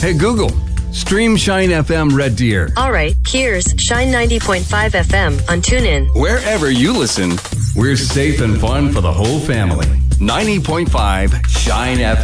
Hey, Google, stream Shine FM Red Deer. All right, here's Shine 90.5 FM on TuneIn. Wherever you listen, we're safe and fun for the whole family. 90.5 Shine FM.